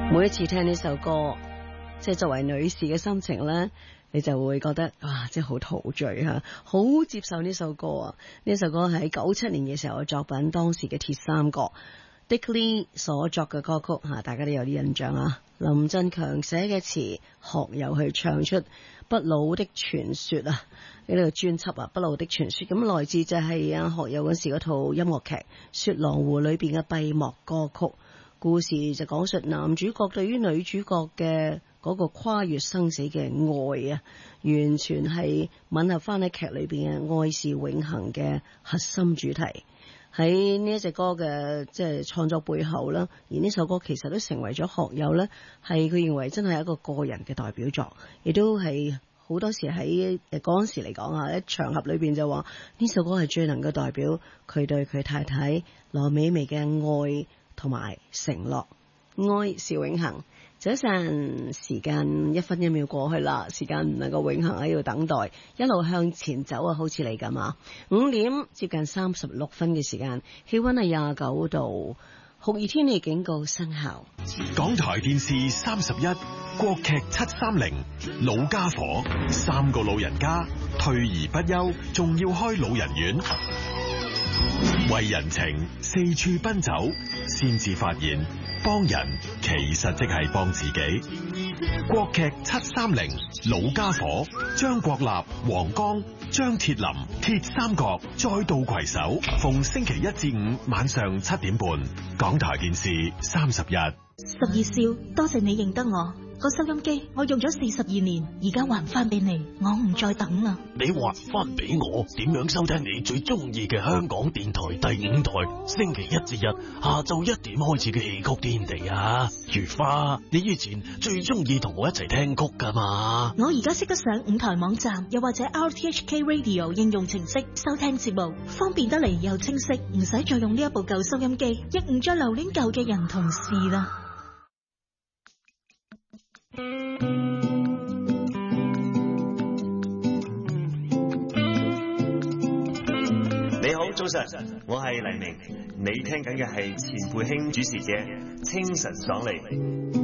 每一次聽呢首歌，即係作為女士嘅心情呢，你就會覺得哇，即係好陶醉吓，好接受呢首歌啊！呢首歌係喺97年嘅時候嘅作品，當時嘅鐵三角 Dick Lee 所作嘅歌曲吓，大家都有啲印象啊。林振強寫嘅詞，學友去唱出《不老的傳說》啊！呢個專輯啊，《不老的傳說》咁來自就係啊學友嗰時嗰套音樂劇《雪狼湖》裏邊嘅閉幕歌曲。故事就講述男主角對於女主角嘅嗰個跨越生死嘅愛啊，完全係吻合翻喺劇裏邊嘅愛是永恆嘅核心主題。喺呢一隻歌嘅即係創作背後啦，而呢首歌其實都成為咗學友呢，係佢認為真係一個個人嘅代表作，亦都係好多時喺嗰陣時嚟講啊，喺場合裏邊就話呢首歌係最能夠代表佢對佢太太羅美薇嘅愛同埋承諾，愛是永恆。早晨，時間1分1秒過去啦，時間唔能夠永恆喺度等待，一路向前走啊，好似你咁啊。5點接近36分嘅時間，氣溫係29度，酷熱天氣警告生效。 港台電視31，國劇730，老家伙，3個老人家退而不休，仲要開老人院。為人情四處奔走，先至發現幫人其實即係幫自己。國劇730，老家伙，張國立、黃剛、張鐵林，鐵三角再度攜手，逢星期1至5晚上7點半，港台電視31。 12少，多謝你認得我。個收音機我用咗42年，而家還翻俾你，我唔再等啦。 你還翻俾我，點樣收聽你最中意嘅香港電台第5台星期1至日下晝1點開始嘅戲曲天地啊？如花，你以前最中意同我一齊聽曲噶嘛？ 我而家識得上5台網站，又或者 RTHK Radio 應用程式收聽節目，方便得嚟又清晰，唔使再用呢一部舊收音機，亦唔再留戀舊嘅人同事啦。 你好，早晨，我係黎明，你聽緊嘅係錢佩卿主持嘅清晨爽利。